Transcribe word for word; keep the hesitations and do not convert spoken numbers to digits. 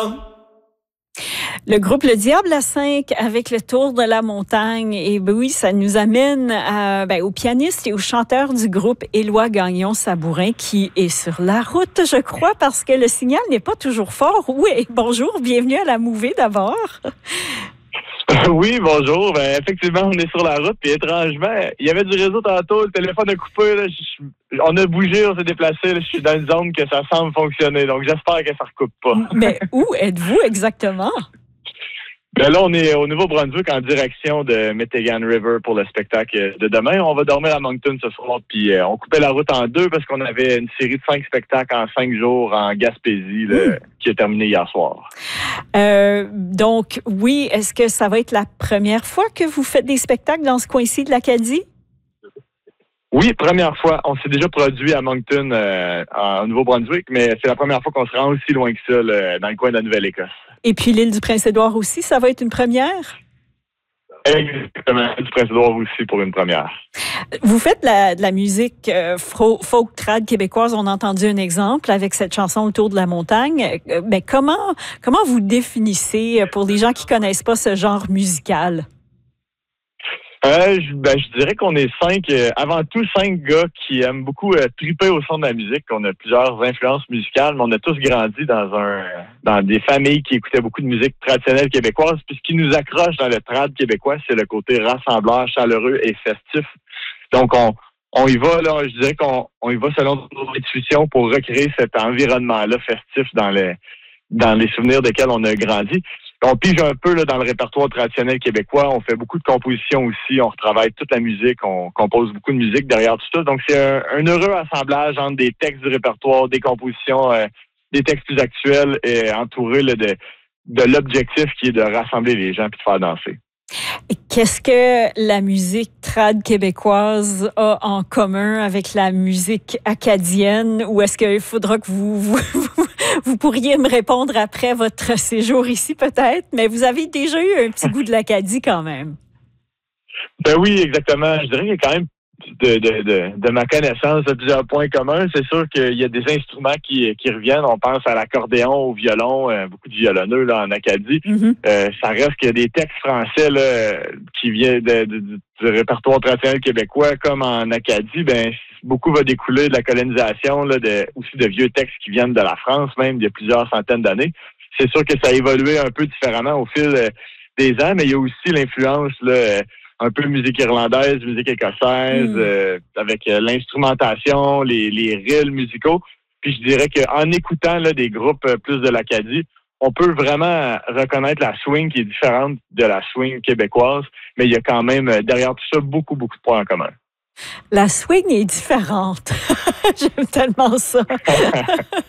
Le groupe Le Diable à cinq avec le Tour de la montagne. Et ben oui, ça nous amène à, ben, au pianiste et au chanteur du groupe Éloi Gagnon-Sabourin qui est sur la route, je crois, parce que le signal n'est pas toujours fort. Oui, bonjour, bienvenue à la Mouvée d'abord. Oui, bonjour. Ben, effectivement, on est sur la route, puis étrangement, il y avait du réseau tantôt, le téléphone a coupé, là, je, on a bougé, on s'est déplacé, là, je suis dans une zone que ça semble fonctionner, donc j'espère que ça ne recoupe pas. Mais où êtes-vous exactement? Ben là, on est au Nouveau-Brunswick en direction de Meteghan River pour le spectacle de demain. On va dormir à Moncton ce soir, puis euh, on coupait la route en deux parce qu'on avait une série de cinq spectacles en cinq jours en Gaspésie là, mmh. qui est terminée hier soir. Euh, donc, oui, est-ce que ça va être la première fois que vous faites des spectacles dans ce coin-ci de l'Acadie? Oui, première fois. On s'est déjà produit à Moncton, euh, en Nouveau-Brunswick, mais c'est la première fois qu'on se rend aussi loin que ça, là, dans le coin de la Nouvelle-Écosse. Et puis l'île du Prince-Édouard aussi, ça va être une première? Exactement, l'île du Prince-Édouard aussi pour une première. Vous faites la, de la musique euh, folk trad québécoise. On a entendu un exemple avec cette chanson Autour de la montagne. Euh, mais comment, comment vous définissez pour les gens qui connaissent pas ce genre musical? Euh, je, ben, je dirais qu'on est cinq, euh, avant tout cinq gars qui aiment beaucoup euh, triper au son de la musique. On a plusieurs influences musicales, mais on a tous grandi dans un dans des familles qui écoutaient beaucoup de musique traditionnelle québécoise. Puis ce qui nous accroche dans le trad québécois, c'est le côté rassembleur, chaleureux et festif. Donc on on y va là, je dirais qu'on on y va selon nos intuitions pour recréer cet environnement-là festif dans les dans les souvenirs desquels on a grandi. On pige un peu là, dans le répertoire traditionnel québécois. On fait beaucoup de compositions aussi. On retravaille toute la musique. On compose beaucoup de musique derrière tout ça. Donc, c'est un, un heureux assemblage entre des textes du répertoire, des compositions, euh, des textes plus actuels et entouré là, de, de l'objectif qui est de rassembler les gens puis de faire danser. Qu'est-ce que la musique trad québécoise a en commun avec la musique acadienne? Ou est-ce qu'il faudra que vous, vous, vous pourriez me répondre après votre séjour ici peut-être? Mais vous avez déjà eu un petit goût de l'Acadie quand même. Ben oui, exactement. Je dirais qu'il y a quand même de, de, de, de ma connaissance de plusieurs points communs. C'est sûr qu'il y a des instruments qui, qui reviennent. On pense à l'accordéon, au violon, euh, beaucoup de violonneux là, en Acadie. Mm-hmm. Euh, ça reste qu'il y a des textes français là, qui viennent de, de, du répertoire traditionnel québécois, comme en Acadie. Ben beaucoup va découler de la colonisation, là, de, aussi de vieux textes qui viennent de la France, même il y a plusieurs centaines d'années. C'est sûr que ça a évolué un peu différemment au fil euh, des ans, mais il y a aussi l'influence là, euh, un peu musique irlandaise, musique écossaise, mm. euh, avec euh, l'instrumentation, les, les reels musicaux. Puis je dirais qu'en écoutant là, des groupes euh, plus de l'Acadie, on peut vraiment reconnaître la swing qui est différente de la swing québécoise, mais il y a quand même euh, derrière tout ça beaucoup, beaucoup de points en commun. La swing est différente. J'aime tellement ça.